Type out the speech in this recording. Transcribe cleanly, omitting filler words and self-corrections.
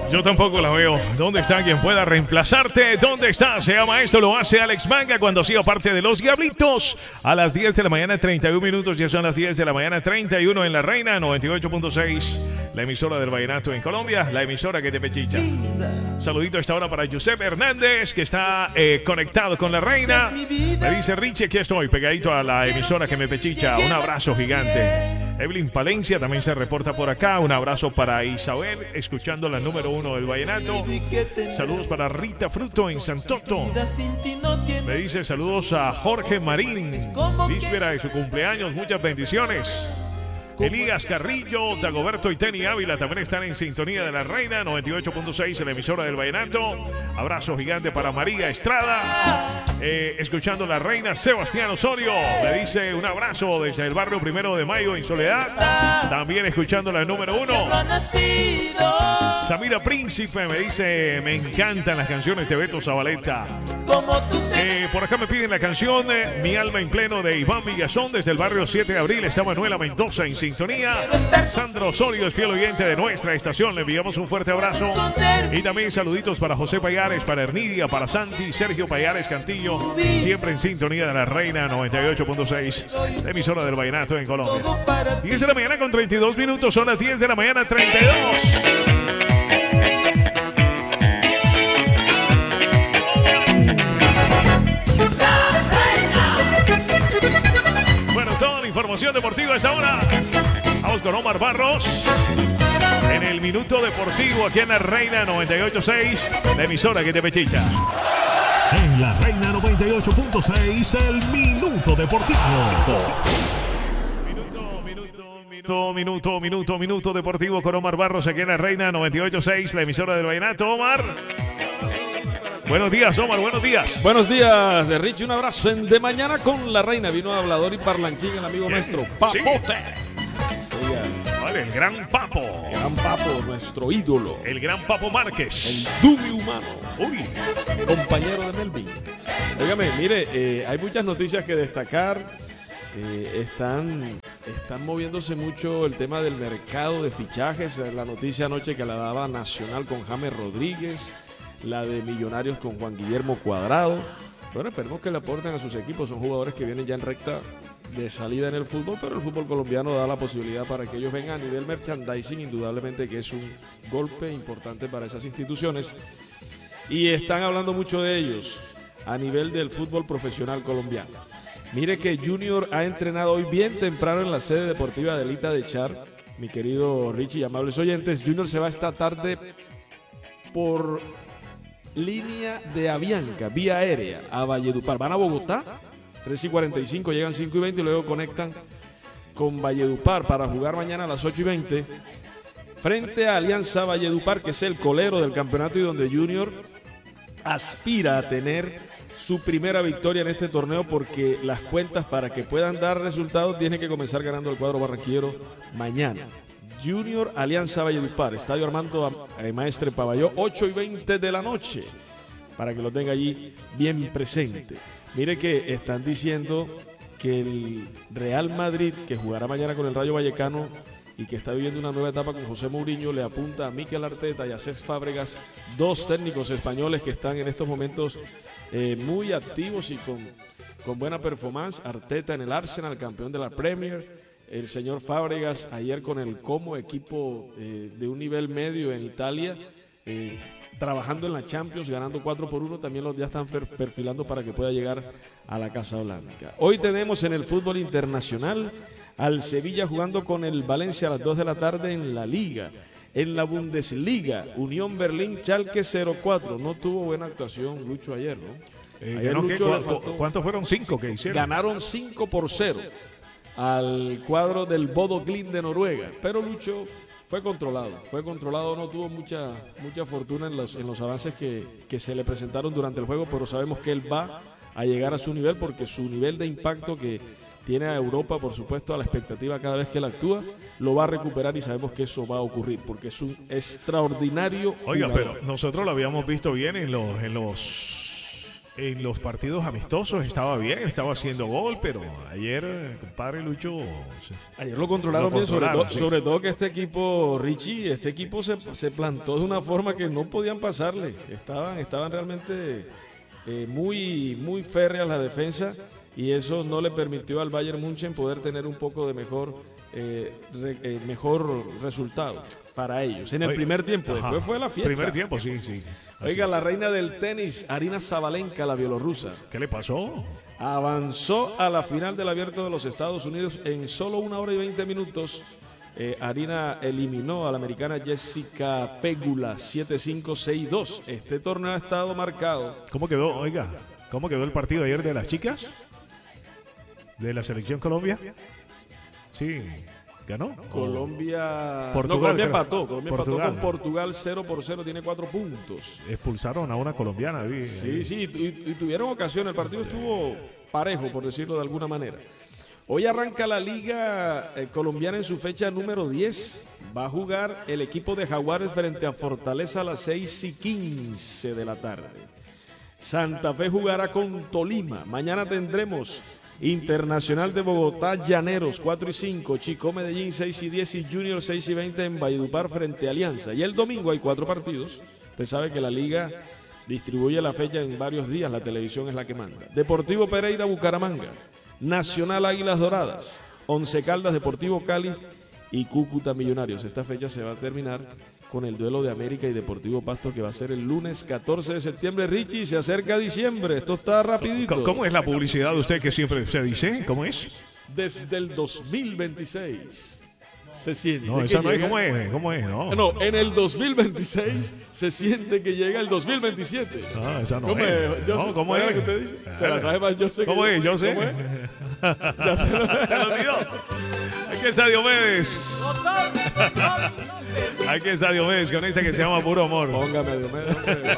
Yo tampoco la veo. ¿Dónde está quien pueda reemplazarte? ¿Dónde está? Se llama esto, lo hace Alex Manga cuando hacía parte de Los Diablitos. A las 10 de la mañana, 31 minutos. Ya son las 10 de la mañana, 31 en La Reina, 98.6. La emisora del vallenato en Colombia, la emisora que te pechicha. Saludito a esta hora para Giuseppe Hernández, que está conectado con La Reina. Me dice Richie que estoy pegadito a la emisora que me pechicha. Un abrazo gigante. Evelyn Palencia también se reporta por acá. Un abrazo para Isabel, escuchando la número 1 del vallenato. Saludos para Rita Fruto en Santoto. Me dice saludos a Jorge Marín, víspera de su cumpleaños. Muchas bendiciones. Elías Carrillo, Dagoberto y Teni Ávila también están en sintonía de La Reina, 98.6 en la emisora del vallenato. Abrazo gigante para María Estrada, escuchando La Reina. Sebastián Osorio me dice un abrazo desde el barrio 1 de Mayo en Soledad, también escuchando la número 1. Samira Príncipe me dice me encantan las canciones de Beto Zabaleta. Por acá me piden la canción Mi alma en pleno de Iván Villazón desde el barrio 7 de abril. Está Manuela Mendoza en sintonía. Sandro Osorio es fiel oyente de nuestra estación. Le enviamos un fuerte abrazo. Y también saluditos para José Payares, para Ernidia, para Santi, Sergio Payares Cantillo. Siempre en sintonía de La Reina 98.6, la emisora del vallenato en Colombia. 10 de la mañana con 32 minutos. Son las 10 de la mañana 32. Información deportiva a esta hora. Vamos con Omar Barros en el Minuto Deportivo aquí en La Reina 98.6, la emisora que te pechicha. En La Reina 98.6, el Minuto Deportivo. Minuto Deportivo con Omar Barros aquí en La Reina 98.6, la emisora del vallenato. Omar. Buenos días, Omar, buenos días. Buenos días, Richie, un abrazo en De Mañana con La Reina. Vino hablador y parlanchín, el amigo nuestro, Papote. Sí. Vale, el gran Papo. El gran Papo, nuestro ídolo. El gran Papo Márquez. El Dumi humano. Uy. Compañero de Melvin. Óigame, mire, hay muchas noticias que destacar. Están moviéndose mucho el tema del mercado de fichajes. La noticia anoche que la daba Nacional con James Rodríguez. La de Millonarios con Juan Guillermo Cuadrado. Bueno, esperemos que le aporten a sus equipos. Son jugadores que vienen ya en recta de salida en el fútbol, pero el fútbol colombiano da la posibilidad para que ellos vengan a nivel merchandising, indudablemente que es un golpe importante para esas instituciones. Y están hablando mucho de ellos a nivel del fútbol profesional colombiano. Mire que Junior ha entrenado hoy bien temprano en la sede deportiva de Elita de Char. Mi querido Richie y amables oyentes, Junior se va esta tarde por línea de Avianca, vía aérea, a Valledupar. Van a Bogotá, 3:45, llegan 5:20 y luego conectan con Valledupar para jugar mañana a las 8:20 frente a Alianza Valledupar, que es el colero del campeonato y donde Junior aspira a tener su primera victoria en este torneo, porque las cuentas para que puedan dar resultados tiene que comenzar ganando el cuadro barranquillero mañana. Junior Alianza Valledupar, Estadio Armando Maestre Pavalló, 8:20 de la noche, para que lo tenga allí bien presente. Mire que están diciendo que el Real Madrid, que jugará mañana con el Rayo Vallecano y que está viviendo una nueva etapa con José Mourinho, le apunta a Mikel Arteta y a Cesc Fábregas, dos técnicos españoles que están en estos momentos muy activos y con buena performance. Arteta en el Arsenal, campeón de la Premier. El señor Fábregas ayer con el Como, equipo de un nivel medio en Italia, trabajando en la Champions, ganando 4-1, también los ya están perfilando para que pueda llegar a la Casa Blanca. Hoy tenemos en el fútbol internacional al Sevilla jugando con el Valencia a las 2 de la tarde en la Liga. En la Bundesliga, Unión Berlín, Schalke 0-4. No tuvo buena actuación Lucho ayer, ¿no? ¿Cuántos fueron? 5 que hicieron. Ganaron 5-0 al cuadro del Bodo Glimt de Noruega, pero Lucho fue controlado, no tuvo mucha fortuna en los avances que se le presentaron durante el juego, pero sabemos que él va a llegar a su nivel, porque su nivel de impacto que tiene a Europa, por supuesto, a la expectativa cada vez que él actúa, lo va a recuperar y sabemos que eso va a ocurrir, porque es un extraordinario jugador. Pero nosotros lo habíamos visto bien en en los partidos amistosos estaba bien, estaba haciendo gol, pero ayer, compadre Lucho... Ayer lo controlaron bien, sobre todo que este equipo, Richie, se plantó de una forma que no podían pasarle. Estaban realmente muy, muy férreas la defensa y eso no le permitió al Bayern München poder tener un poco de mejor resultado para ellos en el primer tiempo. Después fue la fiesta. Primer tiempo, sí. Oiga, la reina del tenis, Arina Sabalenka, la bielorrusa. ¿Qué le pasó? Avanzó a la final del Abierto de los Estados Unidos en solo 1 hora y 20 minutos. Arina eliminó a la americana Jessica Pegula 7-5, 6-2. Este torneo ha estado marcado. ¿Cómo quedó, oiga? ¿Cómo quedó el partido ayer de las chicas? ¿De la selección Colombia? Sí, ganó. Colombia empató con Portugal 0-0, tiene 4 puntos. Expulsaron a una colombiana. Sí, y tuvieron ocasión. El partido estuvo parejo, por decirlo de alguna manera. Hoy arranca la liga colombiana en su fecha número 10. Va a jugar el equipo de Jaguares frente a Fortaleza a las 6:15 de la tarde. Santa Fe jugará con Tolima. Mañana tendremos Internacional de Bogotá, Llaneros 4:05, Chico Medellín 6:10 y Junior 6:20 en Valledupar frente a Alianza. Y el domingo hay 4 partidos. Usted sabe que la liga distribuye la fecha en varios días, la televisión es la que manda. Deportivo Pereira, Bucaramanga, Nacional Águilas Doradas, Once Caldas, Deportivo Cali y Cúcuta Millonarios. Esta fecha se va a terminar con el duelo de América y Deportivo Pasto, que va a ser el lunes 14 de septiembre. Richie, se acerca diciembre, esto está rapidito. ¿Cómo es la publicidad de usted que siempre se dice? ¿Cómo es? Desde el 2026 se siente. No, esa no es. ¿Cómo es? No, en el 2026 se siente que llega el 2027. No, esa no ¿Cómo es. ¿Cómo es? ¿Qué usted dice? Se la sabe más, yo sé. ¿Cómo es? Yo sé. ¿Cómo es? Ya se lo olvidó. Aquí está Diomedes. Aquí está Diomedes con esta que se llama Puro Amor. Póngame Diomedes.